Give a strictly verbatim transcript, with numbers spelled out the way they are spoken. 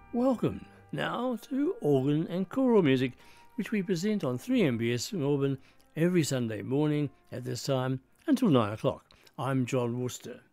Welcome now to Organ and Choral Music, which we present on three M B S Melbourne every Sunday morning at this time until nine o'clock. I'm John Worcester.